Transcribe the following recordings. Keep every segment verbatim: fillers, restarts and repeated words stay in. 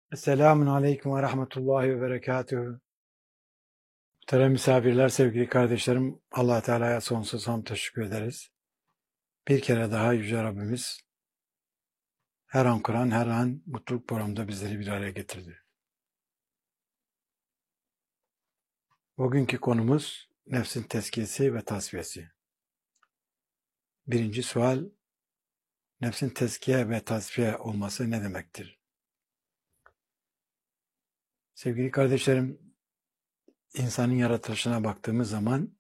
Selamun Aleyküm ve Rahmetullahi ve Berekatühü. Muhterem misafirler, sevgili kardeşlerim, Allah Teala'ya sonsuz hamd teşekkür ederiz. Bir kere daha Yüce Rabbimiz her an Kur'an, her an mutluluk programında bizleri bir araya getirdi. Bugünkü konumuz nefsin tezkiyesi ve tasfiyesi. Birinci sual, nefsin tezkiye ve tasfiye olması ne demektir? Sevgili kardeşlerim, insanın yaratılışına baktığımız zaman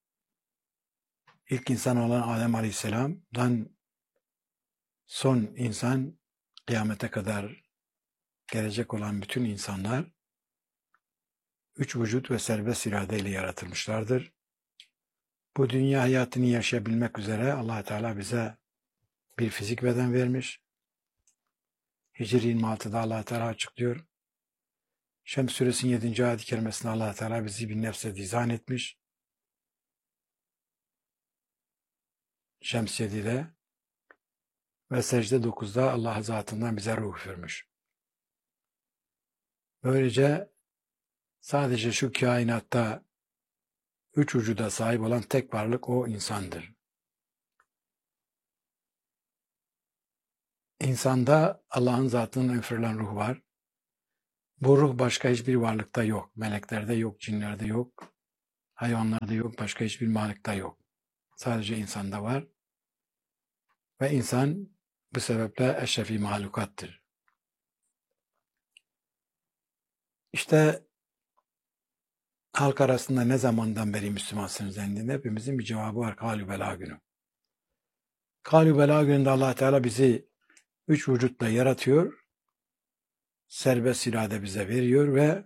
ilk insan olan Adem Aleyhisselam'dan son insan, kıyamete kadar gelecek olan bütün insanlar üç vücut ve serbest iradeyle yaratılmışlardır. Bu dünya hayatını yaşayabilmek üzere Allah Teala bize bir fizik beden vermiş. Hicri yirmi altıda Allah Teala açıklıyor. Şems suresinin yedinci ayet-i kerimesinde Allah Teala bizi bir nefse dizayn etmiş. Şems yedide ve secde dokuzda Allah zatından bize ruh vermiş. Böylece sadece şu kainatta üç vücuda sahip olan tek varlık o insandır. İnsanda Allah'ın zatından üfürülen ruh var. Bu ruh başka hiçbir varlıkta yok. Meleklerde yok, cinlerde yok, hayvanlarda yok, başka hiçbir varlıkta yok. Sadece insanda var. Ve insan bu sebeple eşrefi mahlukattır. İşte halk arasında ne zamandan beri Müslümansınız dendiğinde hepimizin bir cevabı var. Kâlü belâ günü. Kâlü belâ gününde Allah Teala bizi üç vücutla yaratıyor. Serbest irade bize veriyor ve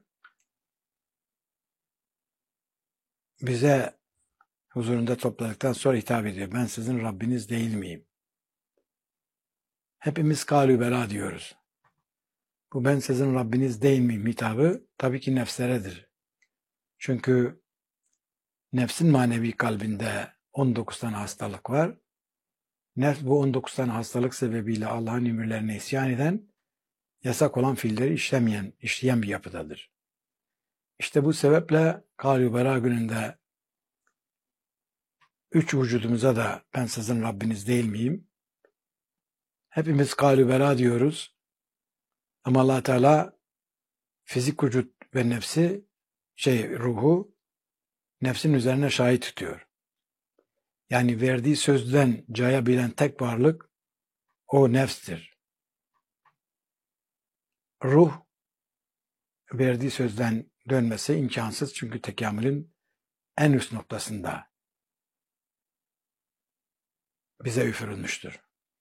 bize huzurunda topladıktan sonra hitap ediyor. Ben sizin Rabbiniz değil miyim? Hepimiz kâlü belâ diyoruz. Bu ben sizin Rabbiniz değil miyim hitabı tabii ki nefsleredir. Çünkü nefsin manevi kalbinde on dokuz tane hastalık var. Nefs bu on dokuz tane hastalık sebebiyle Allah'ın emirlerine isyan eden, yasak olan fiilleri işlemeyen, işleyen bir yapıdadır. İşte bu sebeple Kâlû Belâ gününde üç vücudumuza da ben sizin Rabbiniz değil miyim? Hepimiz Kâlû Belâ diyoruz. Ama Allah Teala fizik vücut ve nefsi, şey ruhu nefsin üzerine şahit tutuyor. Yani verdiği sözden cayabilen tek varlık o nefstir. Ruh verdiği sözden dönmesi imkansız çünkü tekamülün en üst noktasında bize üfürülmüştür.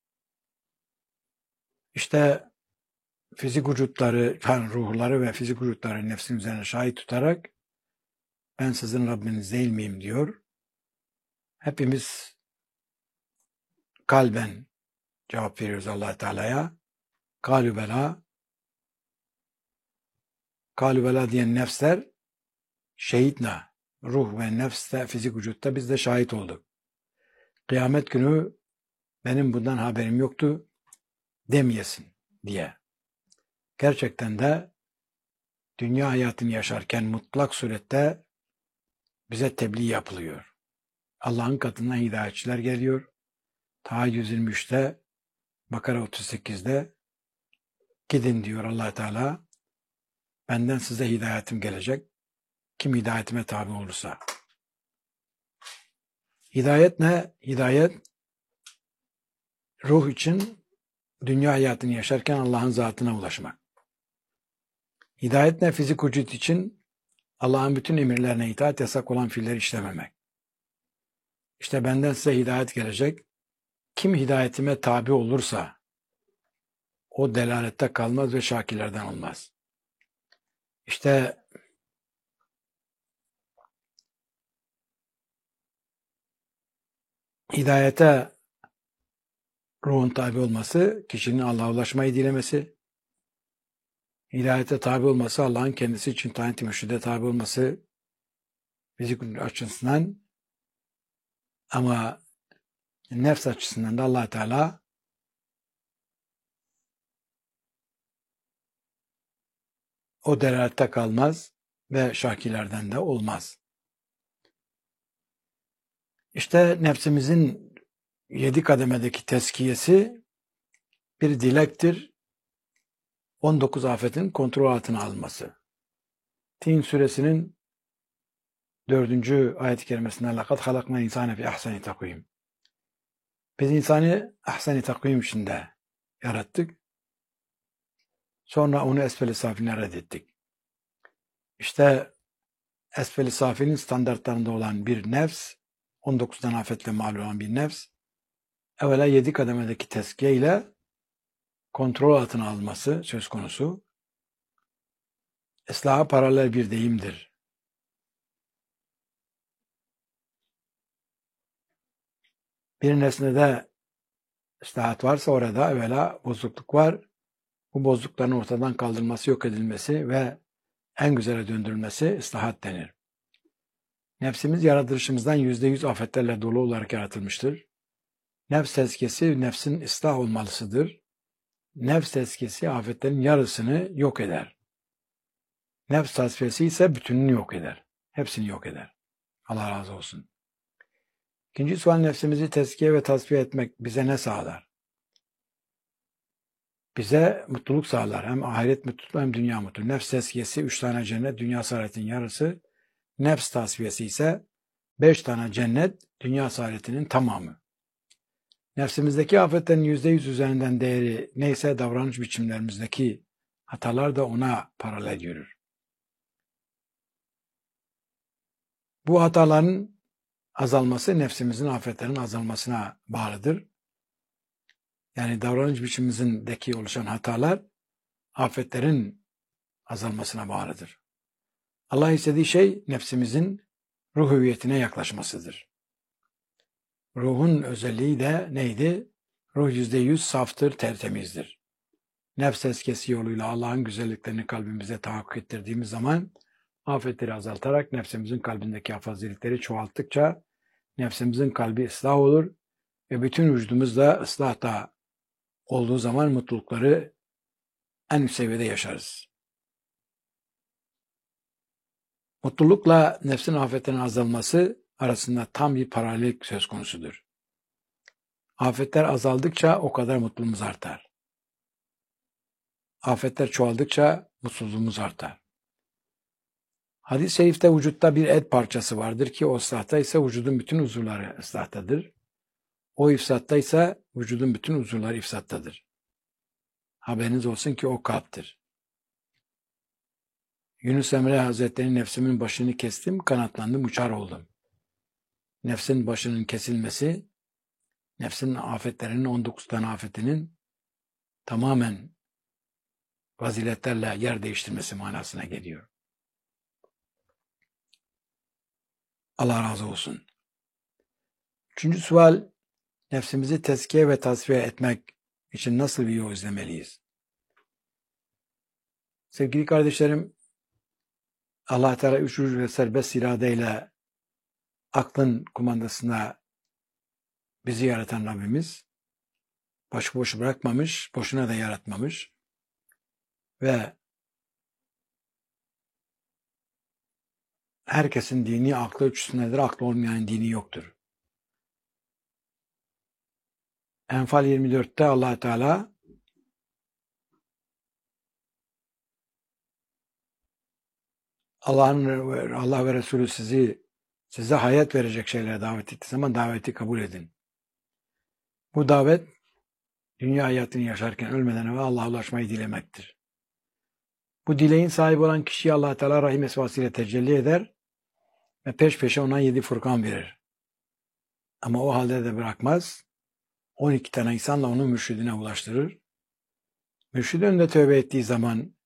İşte fizik vücutları, yani ruhları ve fizik vücutları nefsin üzerine şahit tutarak ben sizin Rabbiniz değil miyim diyor. Hepimiz kalben cevap veriyoruz Allah Teala'ya. Kâlû belâ. Kâlû belâ diyen nefsler şehitna. Ruh ve nefste, fizik vücutta biz de şahit olduk. Kıyamet günü benim bundan haberim yoktu demeyesin diye. Gerçekten de dünya hayatını yaşarken mutlak surette bize tebliğ yapılıyor. Allah'ın katından hidayetçiler geliyor. Ta yüz yirmi üçte Bakara otuz sekizde gidin diyor Allah Teala. Benden size hidayetim gelecek. Kim hidayetime tabi olursa. Hidayet ne? Hidayet ruh için dünya hayatını yaşarken Allah'ın zatına ulaşmak. Hidayet ne? Fizik vücut için Allah'ın bütün emirlerine itaat, yasak olan fiilleri işlememek. İşte benden size hidayet gelecek. Kim hidayetime tabi olursa o delalette kalmaz ve şakirlerden olmaz. İşte hidayete ruhun tabi olması, kişinin Allah'a ulaşmayı dilemesi, hidayete tabi olması, Allah'ın kendisi için tayin-i mürşide tabi olması fizik açısından, ama nefs açısından da Allah Teala o delalette kalmaz ve şakilerden de olmaz. İşte nefsimizin yedi kademedeki tezkiyesi bir dilektir. on dokuz afetin kontrol altına alınması. Tin suresinin dördüncü ayet-i kerimesinde لَقَدْ خَلَقْنَا الْاِنْسَانَ فِي اَحْسَنِ تَقْوِيمٍ. Biz insanı ahsen-i takvim içinde yarattık. Sonra onu esfel-i safine reddettik. İşte esfel-i safinin standartlarında olan bir nefs, on dokuzdan afetle mal olan bir nefs, evvela yedi kademedeki tezkiye ile kontrol altına alınması söz konusu. Islaha paralel bir deyimdir. Bir nesnede ıslahat varsa orada evvela bozukluk var. Bu bozuklukların ortadan kaldırılması, yok edilmesi ve en güzele döndürülmesi ıslahat denir. Nefsimiz yaratılışımızdan yüzde yüz afetlerle dolu olarak yaratılmıştır. Nefs tezkiyesi nefsin ıslah olmalısıdır. Nefs tezkiyesi afetlerin yarısını yok eder. Nefs tasfiyesi ise bütününü yok eder. Hepsini yok eder. Allah razı olsun. İkinci sual, nefsimizi tezkiye ve tasfiye etmek bize ne sağlar? Bize mutluluk sağlar. Hem ahiret mutluluğu hem dünya mutluluğu. Nefs tezkiyesi üç tane cennet, dünya saadetin yarısı. Nefs tasfiyesi ise beş tane cennet, dünya saadetinin tamamı. Nefsimizdeki afetlerin yüzde yüz üzerinden değeri neyse davranış biçimlerimizdeki hatalar da ona paralel yürür. Bu hataların azalması nefsimizin afetlerin azalmasına bağlıdır. Yani davranış biçimimizdeki oluşan hatalar afetlerin azalmasına bağlıdır. Allah istediği şey nefsimizin ruh hüviyetine yaklaşmasıdır. Ruhun özelliği de neydi? Ruh yüzde yüz saftır, tertemizdir. Nefs tezkiyesi yoluyla Allah'ın güzelliklerini kalbimize tahakkuk ettirdiğimiz zaman afetleri azaltarak nefsimizin kalbindeki faziletleri çoğalttıkça nefsimizin kalbi ıslah olur ve bütün vücudumuz da ıslahta olduğu zaman mutlulukları en üst seviyede yaşarız. Mutlulukla nefsin afetlerinin azalması arasında tam bir paralellik söz konusudur. Afetler azaldıkça o kadar mutluluğumuz artar. Afetler çoğaldıkça mutsuzluğumuz artar. Hadis-i şerifte vücutta bir et parçası vardır ki o ıslahta ise vücudun bütün uzuvları ıslahtadır. O ifsatta ise vücudun bütün uzuvları ifsattadır. Haberiniz olsun ki o kalptir. Yunus Emre Hazretleri nefsimin başını kestim, kanatlandım, uçar oldum. Nefsin başının kesilmesi, nefsin afetlerinin on dokuz tane afetinin tamamen faziletlerle yer değiştirmesi manasına geliyor. Allah razı olsun. Üçüncü sual, nefsimizi tezkiye ve tasfiye etmek için nasıl bir yol izlemeliyiz? Sevgili kardeşlerim, Allah Teala üç ruh ve serbest iradeyle aklın kumandasına bizi yaratan Rabbimiz başıboş bırakmamış, boşuna da yaratmamış ve herkesin dini aklı üstündedir, aklı olmayan dini yoktur. Enfal yirmi dörtte Allah Teala Allah'ın Allah ve Resulü sizi size hayat verecek şeylere davet ettiği zaman daveti kabul edin. Bu davet dünya hayatını yaşarken ölmeden evvel Allah'a ulaşmayı dilemektir. Bu dileğin sahibi olan kişiye Allah Teala rahim esvasıyla tecelli eder ve peş peşe ona yedi furkan verir. Ama o halde de bırakmaz. on iki tane insanla onu mürşidine ulaştırır. Mürşid önünde tövbe ettiği zaman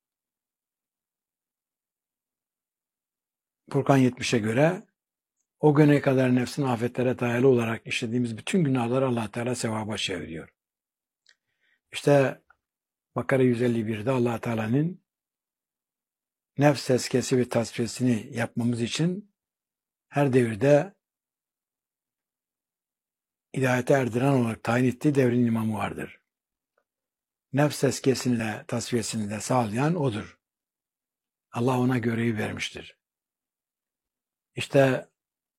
Furkan yetmişe göre o güne kadar nefsin afetlere dayalı olarak işlediğimiz bütün günahları Allah Teala sevaba çeviriyor. İşte Bakara yüz elli birde Allah Teala'nın nefs tezkiyesi ve tasfiyesini yapmamız için her devirde hidayete erdiren olarak tayin ettiği devrin imamı vardır. Nefs tezkiyesini de tasfiyesini de sağlayan odur. Allah ona görevi vermiştir. İşte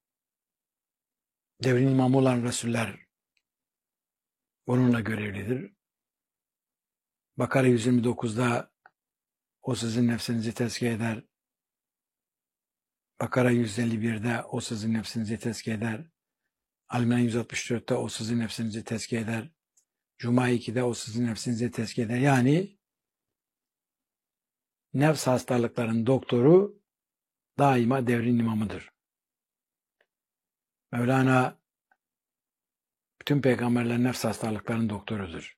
devrin imamı olan Resuller onunla görevlidir. Bakara yüz yirmi dokuzda o sizin nefsinizi tezkiye eder. Bakara yüz elli birde o sizin nefsinizi tezkiye eder. Al-İmran yüz altmış dörtte o sizin nefsinizi tezkiye eder. Cuma ikide o sizin nefsinizi tezkiye eder. Yani nefs hastalıkların doktoru daima devrin imamıdır. Mevlana bütün peygamberler nefs hastalıklarının doktorudur.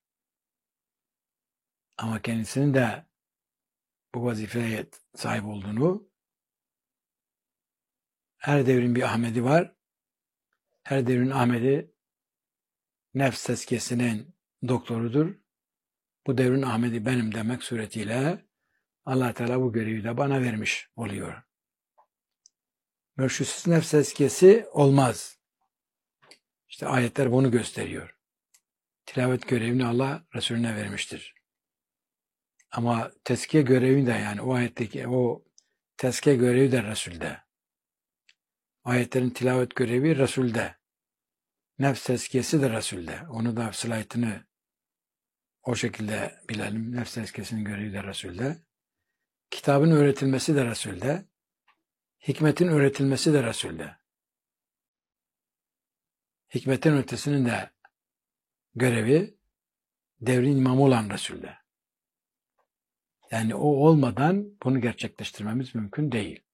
Ama kendisinin de bu vazifeye sahip olduğunu, her devrin bir Ahmedi var. Her devrin Ahmedi nefs tezkiyesinin doktorudur. Bu devrin Ahmedi benim demek suretiyle Allah Teala bu görevi de bana vermiş oluyor. Mürşitsiz nefs tezkiyesi olmaz. İşte ayetler bunu gösteriyor. Tilavet görevini Allah Resulüne vermiştir. Ama tezkiye görevi de, yani o ayetteki o tezkiye görevi de Resul'de. Ayetlerin tilavet görevi Resul'de. Nefs tezkiyesi de Resul'de. Onu da sılaytını o şekilde bilelim. Nefs tezkiyesinin görevi de Resul'de. Kitabın öğretilmesi de Resul'de. Hikmetin öğretilmesi de Resul'de. Hikmetin ötesinin de görevi devrin imamı olan Resul'de. Yani o olmadan bunu gerçekleştirmemiz mümkün değil.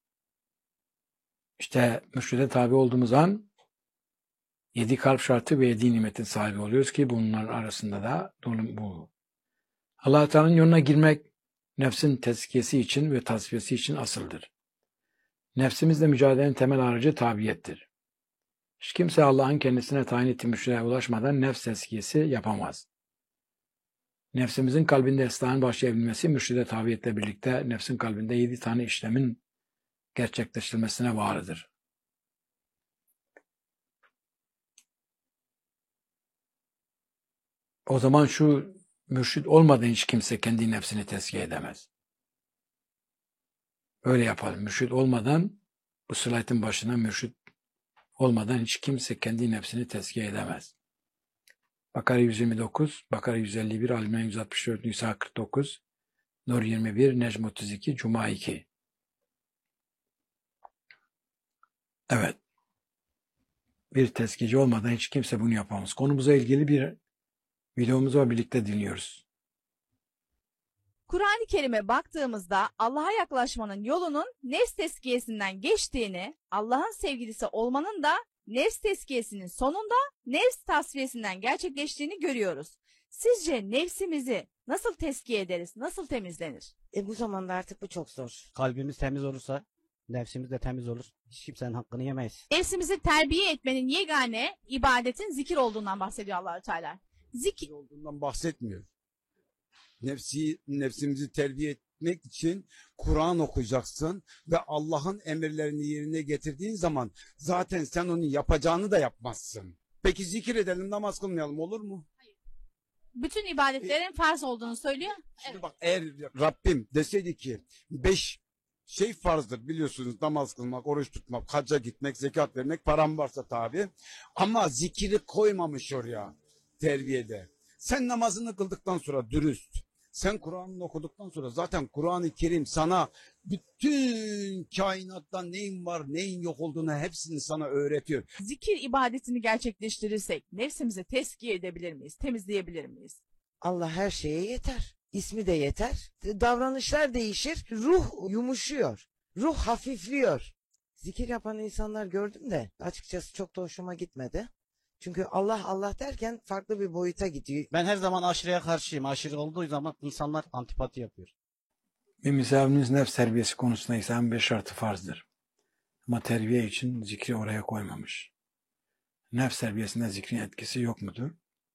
İşte mürşide tabi olduğumuz an yedi kalp şartı ve yedi nimetin sahibi oluyoruz ki bunların arasında da bu. Allah-u Teala'nın yoluna girmek nefsin tezkiyesi için ve tasfiyesi için asıldır. Nefsimizle mücadelenin temel aracı tabiyettir. Hiç kimse Allah'ın kendisine tayin ettiği mürşide ulaşmadan nefs tezkiyesi yapamaz. Nefsimizin kalbinde ıslahın başlayabilmesi mürşide tabiyetle birlikte nefsin kalbinde yedi tane işlemin gerçekleştirilmesine bağlıdır. O zaman şu mürşid olmadan hiç kimse kendi nefsini tezkiye edemez. Öyle yapalım. Mürşid olmadan, bu slaytın başına mürşid olmadan hiç kimse kendi nefsini tezkiye edemez. Bakara yüz yirmi dokuz, Bakara yüz elli bir, Al-İmran yüz altmış dört, Nisa kırk dokuz, Nur yirmi bir, Necm otuz iki, Cuma iki. Evet. Bir tezkiyeci olmadan hiç kimse bunu yapamaz. Konumuza ilgili bir videomuzu var, birlikte dinliyoruz. Kur'an-ı Kerim'e baktığımızda Allah'a yaklaşmanın yolunun nefs tezkiyesinden geçtiğini, Allah'ın sevgilisi olmanın da nefs tezkiyesinin sonunda nefs tasfiyesinden gerçekleştiğini görüyoruz. Sizce nefsimizi nasıl tezkiye ederiz, nasıl temizlenir? E bu zamanda artık bu çok zor. Kalbimiz temiz olursa nefsimiz de temiz olur. Hiç kimsenin hakkını yemeyiz. Nefsimizi terbiye etmenin yegane ibadetin zikir olduğundan bahsediyor Allah-u Teala. Zikir olduğundan bahsetmiyor. Nefsi, nefsimizi terbiye etmek için Kur'an okuyacaksın ve Allah'ın emirlerini yerine getirdiğin zaman zaten sen onun yapacağını da yapmazsın. Peki zikir edelim, namaz kılmayalım, olur mu? bütün ibadetlerin farz olduğunu söylüyor. Şimdi Evet. bak, eğer Rabbim deseydi ki beş şey farzdır biliyorsunuz, namaz kılmak, oruç tutmak, hacca gitmek, zekat vermek, param varsa tabi, ama zikiri koymamış oraya terbiyede. Sen namazını kıldıktan sonra dürüst, sen Kur'an'ını okuduktan sonra zaten Kur'an-ı Kerim sana bütün kainattan neyin var neyin yok olduğunu hepsini sana öğretiyor. Zikir ibadetini gerçekleştirirsek nefsimizi tezkiye edebilir miyiz, temizleyebilir miyiz? Allah her şeye yeter. İsmi de yeter. Davranışlar değişir. Ruh yumuşuyor. Ruh hafifliyor. Zikir yapan insanlar gördüm de açıkçası çok da hoşuma gitmedi. Çünkü Allah Allah derken farklı bir boyuta gidiyor. Ben her zaman aşırıya karşıyım. Aşırı olduğu zaman insanlar antipati yapıyor. Bir misafiriniz nefs terbiyesi konusunda İslam'ın beş şartı farzdır. Ama terbiye için zikri oraya koymamış. Nefs terbiyesinde zikrin etkisi yok mudur?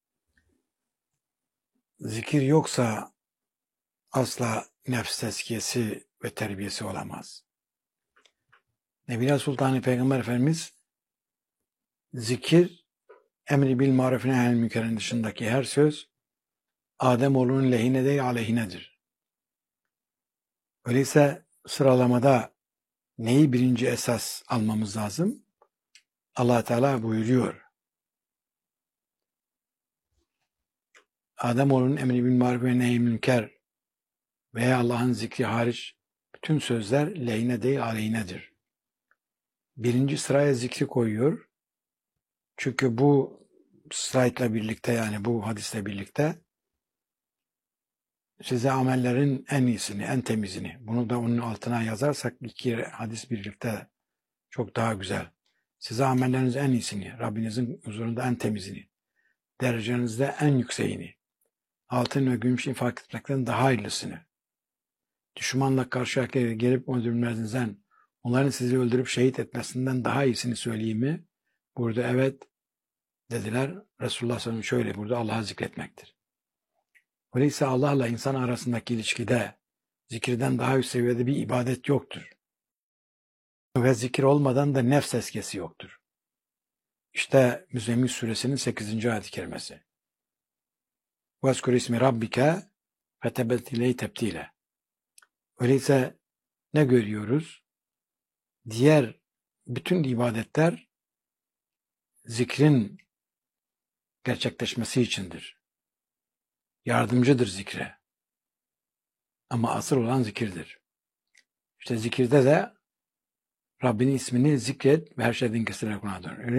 Zikir yoksa asla nefs tezkiyesi ve terbiyesi olamaz. Nebiler Sultanı Peygamber Efendimiz zikir, emri bil maruf nehy anil münkerin dışındaki her söz Ademoğlunun lehine değil aleyhinedir. Öyleyse sıralamada neyi birinci esas almamız lazım? Allah Teala buyuruyor. Ademoğlunun emri bil maruf ve nehy münker veya Allah'ın zikri hariç bütün sözler lehine değil aleyhinedir. Birinci sıraya zikri koyuyor. Çünkü bu slaytla birlikte, yani bu hadisle birlikte size amellerin en iyisini, en temizini, bunu da onun altına yazarsak iki hadis birlikte çok daha güzel. Size amellerinizin en iyisini, Rabbinizin huzurunda en temizini, derecenizde en yükseğini, altın ve gümüş infak etmekten daha hayırlısını, düşmanla karşıya gelip öldürmenizden, onların sizi öldürüp şehit etmesinden daha iyisini söyleyeyim mi? Burada evet dediler. Resulullah sallallahu aleyhi ve sellem şöyle burada Allah'ı zikretmektir. Öyleyse Allah'la insan arasındaki ilişkide zikirden daha üst seviyede bir ibadet yoktur. Ve zikir olmadan da nefs tezkiyesi yoktur. İşte Müzzemmil suresinin sekizinci ayet-i kerimesi. وَاذْكُرْ ismi rabbike فَتَبَتْ اِلَيْهِ تَبْتِيلًا. Öyleyse ne görüyoruz? Diğer bütün ibadetler zikrin gerçekleşmesi içindir. Yardımcıdır zikre. Ama asıl olan zikirdir. İşte zikirde de Rabbinin ismini zikret ve her şeyden kesinlikle ona dön.